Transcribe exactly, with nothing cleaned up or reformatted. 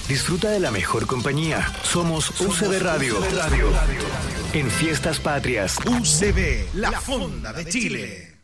Disfruta de la mejor compañía. Somos U C B Radio. En Fiestas Patrias. U C B, la fonda de Chile.